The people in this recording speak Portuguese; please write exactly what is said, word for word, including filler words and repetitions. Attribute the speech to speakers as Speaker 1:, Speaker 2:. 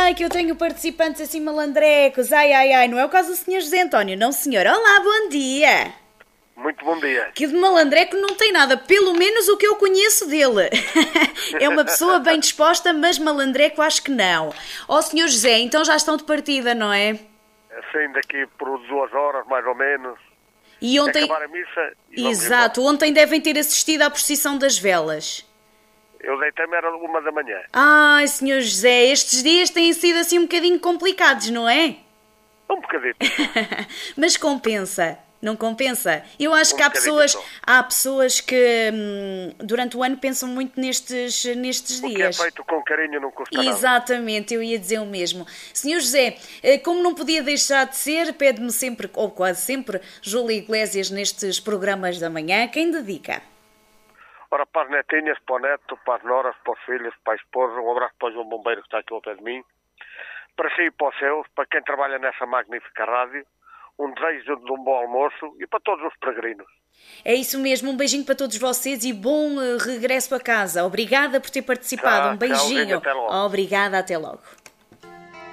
Speaker 1: Ai, que eu tenho participantes assim malandrecos. Ai, ai, ai. Não é o caso do senhor José António, não, senhor. Olá, bom dia.
Speaker 2: Muito bom dia.
Speaker 1: Que de malandreco não tem nada, pelo menos o que eu conheço dele. É uma pessoa bem disposta, mas malandreco acho que não. Ó, senhor José, então já estão de partida, não é?
Speaker 2: Assim, daqui por duas horas, mais ou menos.
Speaker 1: E ontem...
Speaker 2: Acabar a missa e vamos
Speaker 1: Exato,
Speaker 2: embora.
Speaker 1: ontem devem ter assistido à procissão das velas.
Speaker 2: Eu deitei-me, era uma da manhã.
Speaker 1: Ai, senhor José, estes dias têm sido assim um bocadinho complicados, não é?
Speaker 2: Um bocadinho.
Speaker 1: Mas compensa, não compensa? Eu acho
Speaker 2: Um
Speaker 1: que há
Speaker 2: bocadinho
Speaker 1: pessoas,
Speaker 2: só.
Speaker 1: há pessoas que hum, durante o ano pensam muito nestes, nestes
Speaker 2: O que é
Speaker 1: dias.
Speaker 2: feito com carinho não custa nada.
Speaker 1: Exatamente, eu ia dizer o mesmo. senhor José, eh, como não podia deixar de ser, pede-me sempre, ou quase sempre, Júlia Iglesias nestes programas da manhã. Quem dedica?
Speaker 2: Ora, para as netinhas, para o neto, para as noras, para os filhos, para a esposa, um abraço para o João Bombeiro que está aqui ao pé de mim, para si e para os seus, para quem trabalha nessa magnífica rádio, um desejo de um bom almoço e para todos os peregrinos.
Speaker 1: É isso mesmo, um beijinho para todos vocês e bom eh, regresso a casa. Obrigada por ter participado,
Speaker 2: Tchau,
Speaker 1: um beijinho.
Speaker 2: tchauzinho, até logo.
Speaker 1: Obrigada, até logo.